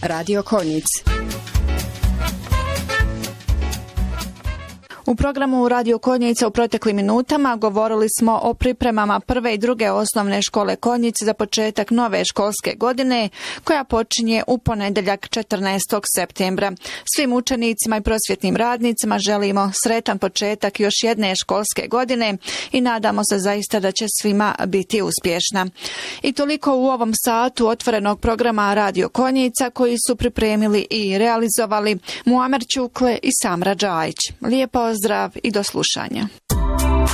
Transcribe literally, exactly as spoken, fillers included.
Radio Konjic. U programu Radio Konjica u proteklim minutama govorili smo o pripremama prve i druge osnovne škole Konjice za početak nove školske godine, koja počinje u ponedjeljak četrnaestog septembra. Svim učenicima i prosvjetnim radnicima želimo sretan početak još jedne školske godine i nadamo se zaista da će svima biti uspješna. I toliko u ovom satu otvorenog programa Radio Konjica, koji su pripremili i realizovali Muamer Čukle i Samra Džajić. Lijepo zdrav i do slušanja.